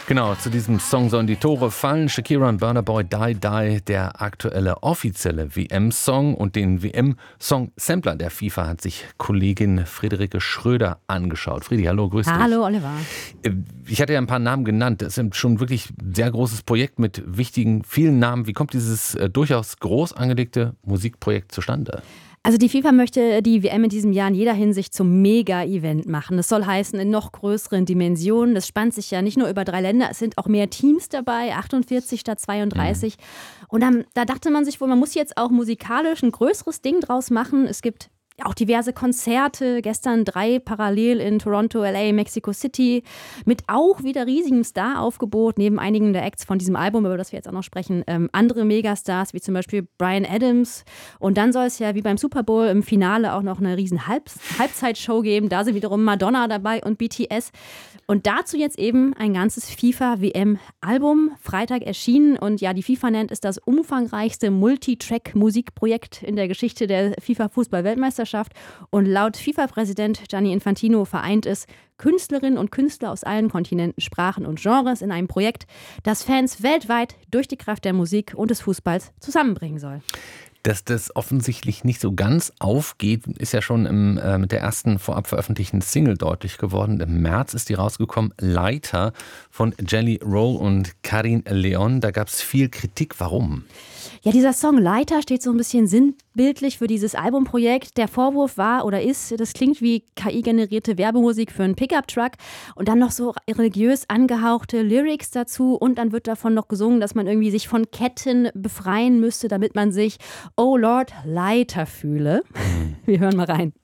Genau, zu diesem Song sollen die Tore fallen. Shakira und Burna Boy, Die Die, der aktuelle offizielle WM-Song. Und den WM-Song-Sampler der FIFA hat sich Kollegin Friederike Schröder angeschaut. Friedi, hallo, grüß dich. Hallo, Oliver. Ich hatte ja ein paar Namen genannt. Das ist schon wirklich ein sehr großes Projekt mit wichtigen, vielen Namen. Wie kommt dieses durchaus groß angelegte Musikprojekt zustande? Also die FIFA möchte die WM in diesem Jahr in jeder Hinsicht zum Mega-Event machen. Das soll heißen, in noch größeren Dimensionen. Das spannt sich ja nicht nur über 3 Länder, es sind auch mehr Teams dabei, 48 statt 32. Und da dachte man sich wohl, man muss jetzt auch musikalisch ein größeres Ding draus machen. Es gibt auch diverse Konzerte, gestern 3 parallel in Toronto, LA, Mexico City, mit auch wieder riesigem Star-Aufgebot, neben einigen der Acts von diesem Album, über das wir jetzt auch noch sprechen, andere Megastars, wie zum Beispiel Bryan Adams. Und dann soll es ja wie beim Super Bowl im Finale auch noch eine riesen Halbzeitshow geben. Da sind wiederum Madonna dabei und BTS. Und dazu jetzt eben ein ganzes FIFA-WM-Album, Freitag erschienen. Und ja, die FIFA nennt es das umfangreichste Multitrack-Musikprojekt in der Geschichte der FIFA-Fußball-Weltmeisterschaft. Und laut FIFA-Präsident Gianni Infantino vereint es Künstlerinnen und Künstler aus allen Kontinenten, Sprachen und Genres in einem Projekt, das Fans weltweit durch die Kraft der Musik und des Fußballs zusammenbringen soll. Dass das offensichtlich nicht so ganz aufgeht, ist ja schon mit der ersten vorab veröffentlichten Single deutlich geworden. Im März ist die rausgekommen, Leiter von Jelly Roll und Karin Leon. Da gab es viel Kritik. Warum? Ja, dieser Song Leiter steht so ein bisschen sinnbildlich für dieses Albumprojekt. Der Vorwurf war oder ist, das klingt wie KI-generierte Werbemusik für einen Pickup-Truck und dann noch so religiös angehauchte Lyrics dazu und dann wird davon noch gesungen, dass man irgendwie sich von Ketten befreien müsste, damit man sich, oh Lord, Leiter fühle. Wir hören mal rein.